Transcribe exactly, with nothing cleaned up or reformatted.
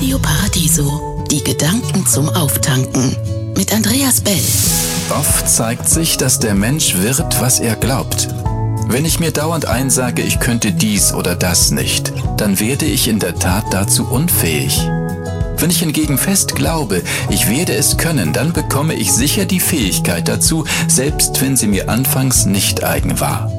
Radio Paradiso, die Gedanken zum Auftanken. Mit Andreas Bell. Oft zeigt sich, dass der Mensch wird, was er glaubt. Wenn ich mir dauernd einsage, ich könnte dies oder das nicht, dann werde ich in der Tat dazu unfähig. Wenn ich hingegen fest glaube, ich werde es können, dann bekomme ich sicher die Fähigkeit dazu, selbst wenn sie mir anfangs nicht eigen war.